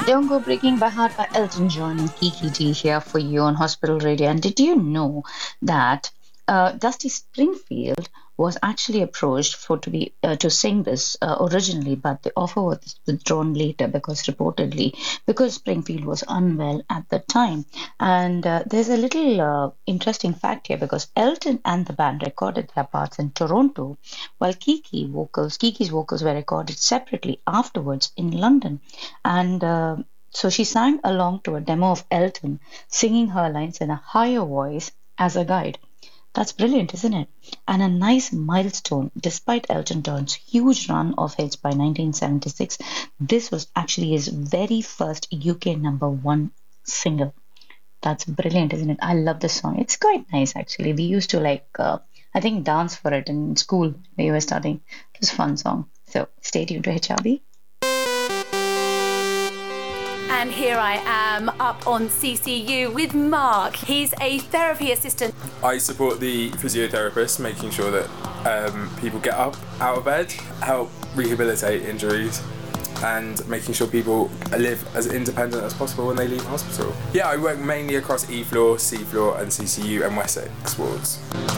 Don't Go Breaking by Heart by Elton John and Kiki G here for you on Hospital Radio. And did you know that Dusty Springfield was actually approached for to sing this originally, but the offer was withdrawn later because Springfield was unwell at the time. And there's a little interesting fact here because Elton and the band recorded their parts in Toronto, while Kiki's vocals were recorded separately afterwards in London. And so she sang along to a demo of Elton singing her lines in a higher voice as a guide. That's brilliant, isn't it? And a nice milestone. Despite Elton John's huge run of hits by 1976, this was actually his very first UK #1 single. That's brilliant, isn't it? I love the song. It's quite nice, actually. We used to I think, dance for it in school when we were studying. It was a fun song. So stay tuned to HRB. And here I am up on CCU with Mark. He's a therapy assistant. I support the physiotherapist, making sure that people get up out of bed, help rehabilitate injuries, and making sure people live as independent as possible when they leave hospital. Yeah, I work mainly across E floor, C floor, and CCU and Wessex wards.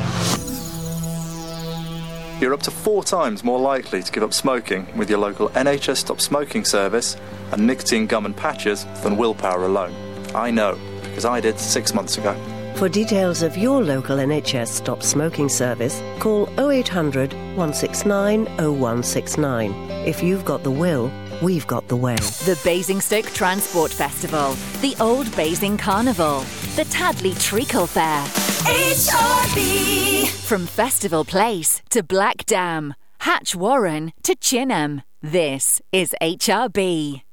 You're up to 4 times more likely to give up smoking with your local NHS Stop Smoking service and nicotine gum and patches than willpower alone. I know, because I did 6 months ago. For details of your local NHS Stop Smoking service, call 0800 169 0169. If you've got the will, we've got the way. The Basingstoke Transport Festival, the Old Basing Carnival, the Tadley Treacle Fair. HRB! From Festival Place to Black Dam, Hatch Warren to Chinham, this is HRB.